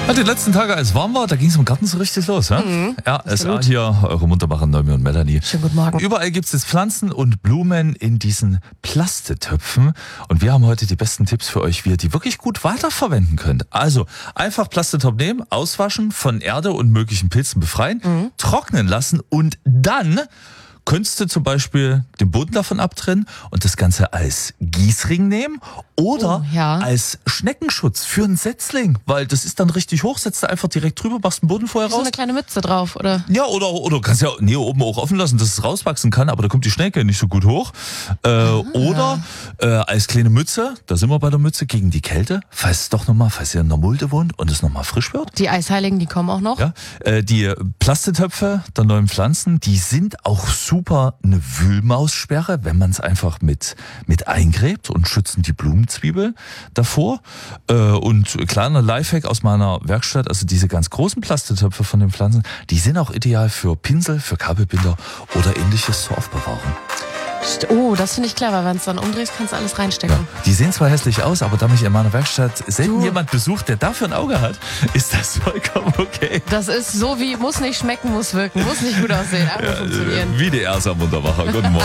Die letzten Tage, als es warm war, da ging es im Garten so richtig los. Ja, SA hier, eure Muntermacher Naomi und Melanie. Schönen guten Morgen. Überall gibt es jetzt Pflanzen und Blumen in diesen Plastetöpfen. Und wir haben heute die besten Tipps für euch, wie ihr die wirklich gut weiterverwenden könnt. Also einfach Plastetopf nehmen, auswaschen, von Erde und möglichen Pilzen befreien, trocknen lassen und dann könntest du zum Beispiel den Boden davon abtrennen und das Ganze als Gießring nehmen oder als Schneckenschutz für einen Setzling, weil das ist dann richtig hoch, setzt du einfach direkt drüber, machst den Boden vorher raus. So eine kleine Mütze drauf, oder? Ja, oder kannst ja oben auch offen lassen, dass es rauswachsen kann, aber da kommt die Schnecke nicht so gut hoch. Oder als kleine Mütze, da sind wir bei der Mütze, gegen die Kälte, falls ihr in der Mulde wohnt und es nochmal frisch wird. Die Eisheiligen, die kommen auch noch. Ja, die Plastetöpfe der neuen Pflanzen, die sind auch super eine Wühlmaussperre, wenn man es einfach mit eingräbt und schützen die Blumenzwiebel davor. Und kleiner Lifehack aus meiner Werkstatt, also diese ganz großen Plastetöpfe von den Pflanzen, die sind auch ideal für Pinsel, für Kabelbinder oder ähnliches zur Aufbewahrung. Oh, das finde ich clever. Wenn es dann umdrehst, kannst du alles reinstecken. Ja, die sehen zwar hässlich aus, aber da mich in meiner Werkstatt selten jemand besucht, der dafür ein Auge hat, ist das vollkommen okay. Das ist so wie, muss nicht schmecken, muss wirken, muss nicht gut aussehen, einfach funktionieren. Wie die Ersa Muntermacher. Guten Morgen.